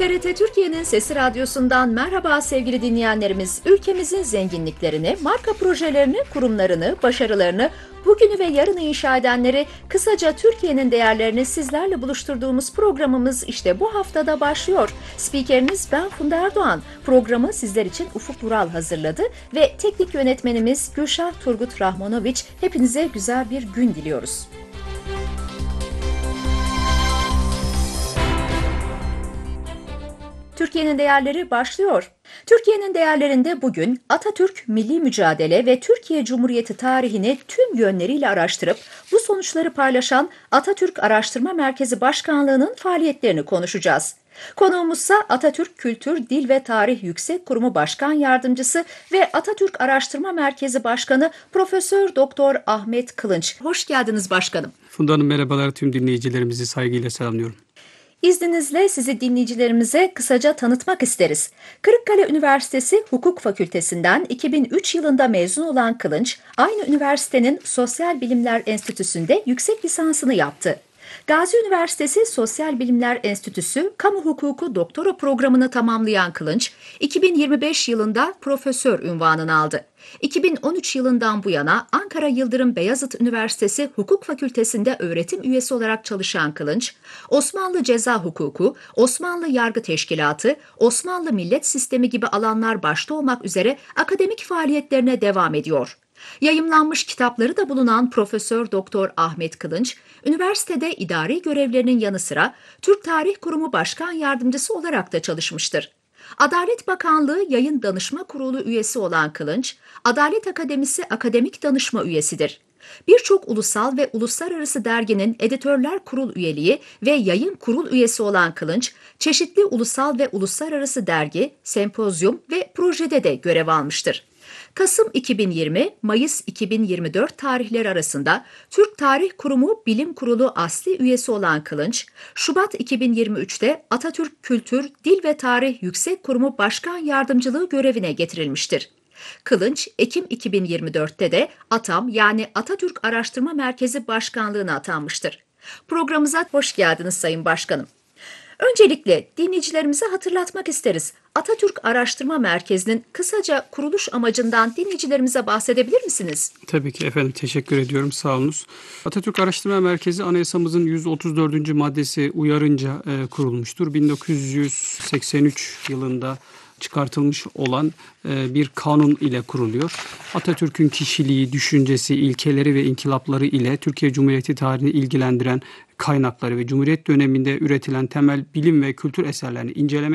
TRT Türkiye'nin Sesi Radyosu'ndan merhaba sevgili dinleyenlerimiz. Ülkemizin zenginliklerini, marka projelerini, kurumlarını, başarılarını, bugünü ve yarını inşa edenleri, kısaca Türkiye'nin değerlerini sizlerle buluşturduğumuz programımız işte bu haftada başlıyor. Spikeriniz ben Funda Erdoğan. Programı sizler için Ufuk Vural hazırladı ve teknik yönetmenimiz Gülşah Turgut Rahmanoviç. Hepinize güzel bir gün diliyoruz. Türkiye'nin değerleri başlıyor. Türkiye'nin değerlerinde bugün Atatürk, milli mücadele ve Türkiye Cumhuriyeti tarihini tüm yönleriyle araştırıp bu sonuçları paylaşan Atatürk Araştırma Merkezi Başkanlığı'nın faaliyetlerini konuşacağız. Konuğumuzsa Atatürk Kültür, Dil ve Tarih Yüksek Kurumu Başkan Yardımcısı ve Atatürk Araştırma Merkezi Başkanı Profesör Doktor Ahmet Kılınç. Hoş geldiniz başkanım. Funda Hanım merhabalar, tüm dinleyicilerimizi saygıyla selamlıyorum. İzninizle sizi dinleyicilerimize kısaca tanıtmak isteriz. Kırıkkale Üniversitesi Hukuk Fakültesinden 2003 yılında mezun olan Kılınç, aynı üniversitenin Sosyal Bilimler Enstitüsü'nde yüksek lisansını yaptı. Gazi Üniversitesi Sosyal Bilimler Enstitüsü Kamu Hukuku Doktora programını tamamlayan Kılınç, 2025 yılında profesör unvanını aldı. 2013 yılından bu yana Ankara Yıldırım Beyazıt Üniversitesi Hukuk Fakültesi'nde öğretim üyesi olarak çalışan Kılınç, Osmanlı Ceza Hukuku, Osmanlı Yargı Teşkilatı, Osmanlı Millet Sistemi gibi alanlar başta olmak üzere akademik faaliyetlerine devam ediyor. Yayımlanmış kitapları da bulunan Profesör Doktor Ahmet Kılınç, üniversitede idari görevlerinin yanı sıra Türk Tarih Kurumu Başkan Yardımcısı olarak da çalışmıştır. Adalet Bakanlığı Yayın Danışma Kurulu üyesi olan Kılınç, Adalet Akademisi Akademik Danışma üyesidir. Birçok ulusal ve uluslararası derginin editörler kurul üyeliği ve yayın kurul üyesi olan Kılınç, çeşitli ulusal ve uluslararası dergi, sempozyum ve projede de görev almıştır. Kasım 2020, Mayıs 2024 tarihleri arasında Türk Tarih Kurumu Bilim Kurulu asli üyesi olan Kılınç, Şubat 2023'te Atatürk Kültür, Dil ve Tarih Yüksek Kurumu Başkan Yardımcılığı görevine getirilmiştir. Kılınç, Ekim 2024'te de ATAM yani Atatürk Araştırma Merkezi Başkanlığı'na atanmıştır. Programımıza hoş geldiniz Sayın Başkanım. Öncelikle dinleyicilerimize hatırlatmak isteriz. Atatürk Araştırma Merkezi'nin kısaca kuruluş amacından dinleyicilerimize bahsedebilir misiniz? Tabii ki efendim, teşekkür ediyorum, sağ olunuz. Atatürk Araştırma Merkezi Anayasamızın 134. maddesi uyarınca kurulmuştur. 1983 yılında çıkartılmış olan bir kanun ile kuruluyor. Atatürk'ün kişiliği, düşüncesi, ilkeleri ve inkılapları ile Türkiye Cumhuriyeti tarihini ilgilendiren kaynakları ve Cumhuriyet döneminde üretilen temel bilim ve kültür eserlerini incelemek